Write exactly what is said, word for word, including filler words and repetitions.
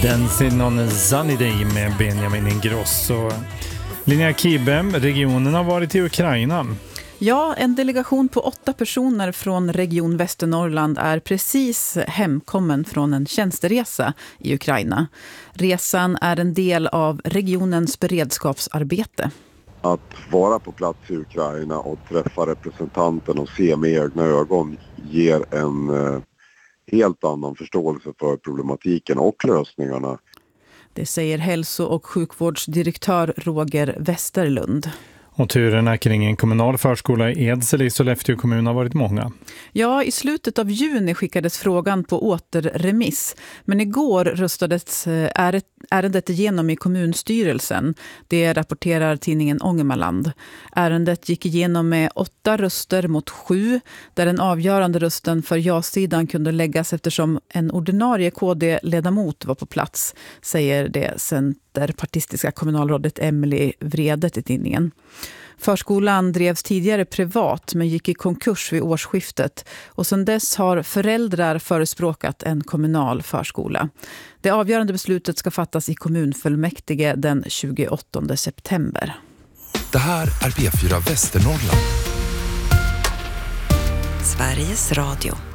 Dancing on a sunny day med Benjamin Ingrosso. Linnea Kibbe, regionen har varit i Ukraina. Ja, en delegation på åtta personer från Region Västernorrland är precis hemkommen från en tjänsteresa i Ukraina. Resan är en del av regionens beredskapsarbete. Att vara på plats i Ukraina och träffa representanten och se med egna ögon ger en eh, helt annan förståelse för problematiken och lösningarna. Det säger hälso- och sjukvårdsdirektör Roger Westerlund. Och turerna kring en kommunal förskola i Edsele i Sollefteå kommun har varit många. Ja, i slutet av juni skickades frågan på återremiss. Men igår röstades ärendet igenom i kommunstyrelsen. Det rapporterar tidningen Ångermanland. Ärendet gick igenom med åtta röster mot sju. Där den avgörande rösten för ja-sidan kunde läggas eftersom en ordinarie K D-ledamot var på plats, säger det centerpartistiska kommunalrådet Emily Vrede till tidningen. Förskolan drevs tidigare privat men gick i konkurs vid årsskiftet och sedan dess har föräldrar förespråkat en kommunal förskola. Det avgörande beslutet ska fattas i kommunfullmäktige den tjugoåttonde september. Det här är P fyra Västernorrland. Sveriges Radio.